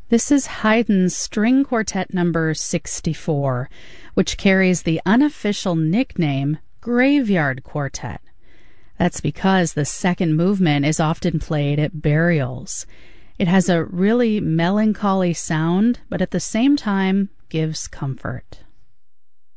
This is Haydn's String Quartet number 64, which carries the unofficial nickname Graveyard Quartet. That's because the second movement is often played at burials. It has a really melancholy sound, but at the same time gives comfort.